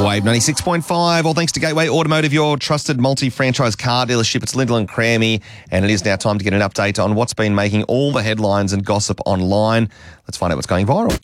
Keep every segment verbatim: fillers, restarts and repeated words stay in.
Wave ninety-six point five, all thanks to Gateway Automotive, your trusted multi-franchise car dealership. It's Lyndall and Crammy, and it is now time to get an update on what's been making all the headlines and gossip online. Let's find out what's going viral.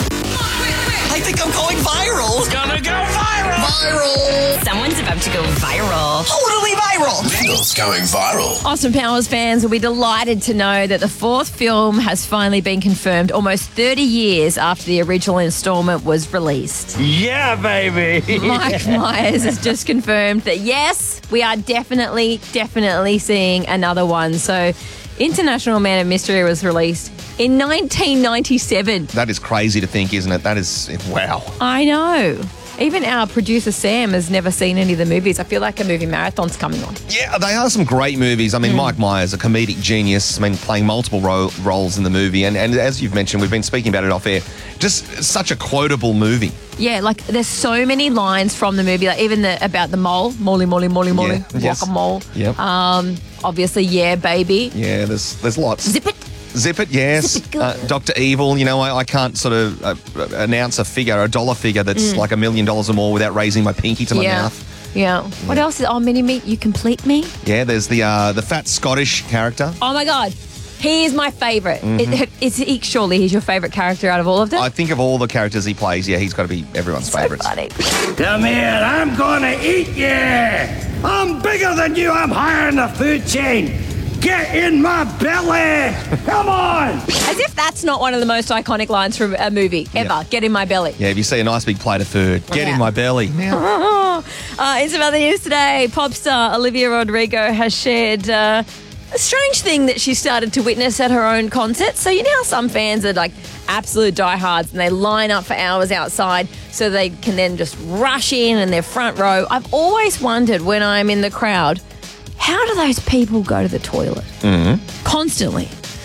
I think I'm going viral. It's gonna go viral. Viral. Someone's about to go viral. Totally viral. Lyndall's going viral. Austin Powers fans will be delighted to know that the fourth film has finally been confirmed almost thirty years after the original installment was released. Yeah, baby. Mike Myers has just confirmed that, yes, we are definitely, definitely seeing another one. So, International Man of Mystery was released in nineteen ninety-seven. That is crazy to think, isn't it? That is, wow. I know. Even our producer Sam has never seen any of the movies. I feel like a movie marathon's coming on. Yeah, they are some great movies. I mean, mm. Mike Myers, a comedic genius, I mean, playing multiple ro- roles in the movie. And, and as you've mentioned, we've been speaking about it off air, just such a quotable movie. Yeah, like there's so many lines from the movie, like even the about the mole, molly, molly, molly, molly, Yeah, yes. guacamole. Yep. Um, obviously, yeah, baby. Yeah, there's there's lots. Zip it. Zip it, yes. Zip it good. Uh, Doctor Evil, you know, I, I can't sort of uh, announce a figure, a dollar figure that's Mm. like a million dollars or more without raising my pinky to my Yeah. mouth. Yeah. What else is? Oh, Mini Me, you complete me. Yeah, there's the uh, the fat Scottish character. Oh my God, he is my favorite. Mhm. It, is he, surely he's your favorite character out of all of them? I think of all the characters he plays, yeah, he's got to be everyone's so favourites. funny. Come here, I'm gonna eat you. I'm bigger than you. I'm higher in the food chain. Get in my belly. Come on. As if that's not one of the most iconic lines from a movie ever. Yeah. Get in my belly. Yeah, if you see a nice big plate of food, get Yeah. in my belly. Now, uh, in some other news today, pop star Olivia Rodrigo has shared uh, a strange thing that she started to witness at her own concert. So you know how some fans are like absolute diehards and they line up for hours outside so they can then just rush in in their front row. I've always wondered when I'm in the crowd, how do those people go to the toilet? Mm-hmm. Constantly.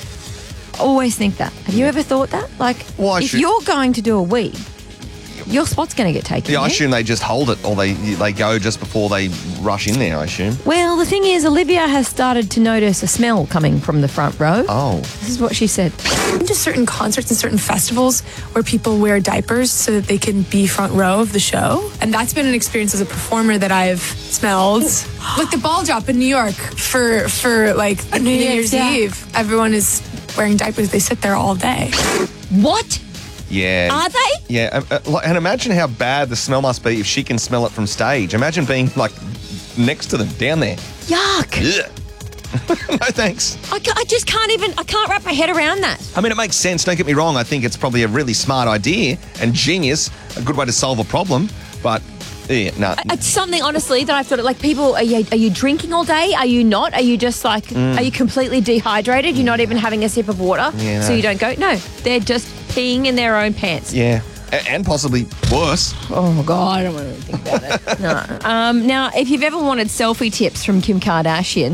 Always think that. Have you ever thought that? Like, Well, I if should- you're going to do a wee, your spot's going to get taken. yeah, I yeah? assume they just hold it or they they go just before they rush in there, I assume. Well, the thing is, Olivia has started to notice a smell coming from the front row. Oh. This is what she said. To certain concerts and certain festivals where people wear diapers so that they can be front row of the show. And that's been an experience as a performer that I've smelled. Like the ball drop in New York for, for like New, New Year's yeah. Eve. Everyone is wearing diapers. They sit there all day. What? Yeah. Are they? Yeah, uh, uh, like- and imagine how bad the smell must be if she can smell it from stage. Imagine being like next to them, down there. Yuck. Ugh. No thanks. I, ca- I just can't even, I can't wrap my head around that. I mean, it makes sense, don't get me wrong. I think it's probably a really smart idea and genius, a good way to solve a problem, but yeah, no. It's something, honestly, that I've thought, like, people, are you, are you drinking all day? Are you not? Are you just like, Mm. are you completely dehydrated? You're not even having a sip of water? Yeah, So no. you don't go? No, they're just peeing in their own pants. Yeah, a- and possibly worse. Oh, God, I don't want to think about it. No. Um, now, if you've ever wanted selfie tips from Kim Kardashian,